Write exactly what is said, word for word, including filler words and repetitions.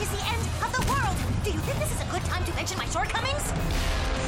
is the end of the world. Do you think this is a good time to mention my shortcomings?